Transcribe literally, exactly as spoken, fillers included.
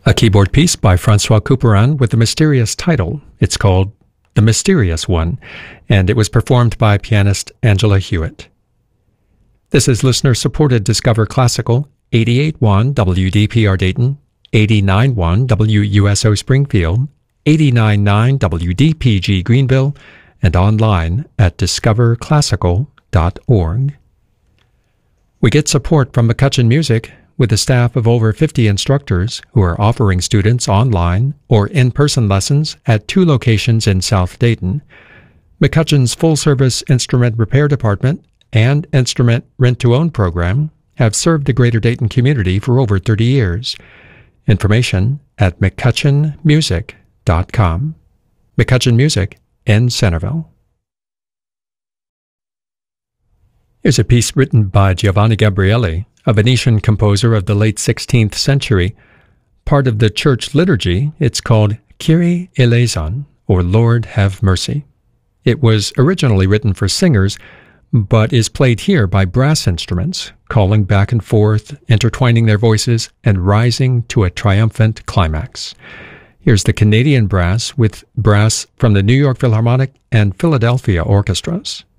A keyboard piece by Francois Couperin with a mysterious title. It's called The Mysterious One, and it was performed by pianist Angela Hewitt. This is listener-supported Discover Classical, eighty-eight point one W D P R Dayton, eighty-nine point one W U S O Springfield, eighty-nine point nine W D P G Greenville, and online at discover classical dot org. We get support from McCutcheon Music, with a staff of over fifty instructors who are offering students online or in-person lessons at two locations in South Dayton. McCutcheon's full-service instrument repair department and instrument rent-to-own program have served the greater Dayton community for over thirty years. Information at mccutcheon music dot com. McCutcheon Music in Centerville. Here's a piece written by Giovanni Gabrieli, a Venetian composer of the late sixteenth century. Part of the church liturgy, it's called Kyrie eleison, or Lord have mercy. It was originally written for singers, but is played here by brass instruments, calling back and forth, intertwining their voices, and rising to a triumphant climax. Here's the Canadian brass with brass from the New York Philharmonic and Philadelphia orchestras.